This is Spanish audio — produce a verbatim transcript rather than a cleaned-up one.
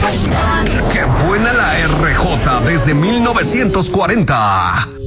¡Qué buena la R J desde mil novecientos cuarenta!